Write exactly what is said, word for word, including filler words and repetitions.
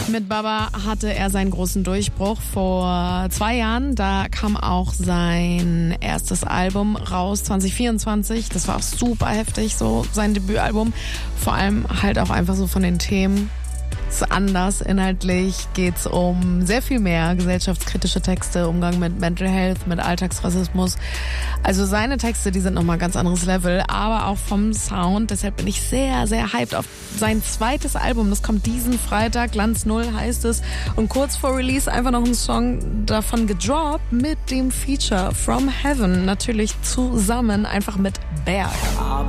Mit Baba hatte er seinen großen Durchbruch vor zwei Jahren. Da kam auch sein erstes Album raus, zwanzig vierundzwanzig. Das war auch super heftig, so sein Debütalbum. Vor allem halt auch einfach so von den Themen. Es ist anders. Inhaltlich geht's um sehr viel mehr. Gesellschaftskritische Texte, Umgang mit Mental Health, mit Alltagsrassismus. Also seine Texte, die sind nochmal ein ganz anderes Level, aber auch vom Sound. Deshalb bin ich sehr, sehr hyped auf sein zweites Album. Das kommt diesen Freitag, Glanz Null heißt es. Und kurz vor Release einfach noch ein Song davon gedroppt mit dem Feature From Heaven. Natürlich zusammen, einfach mit Berg.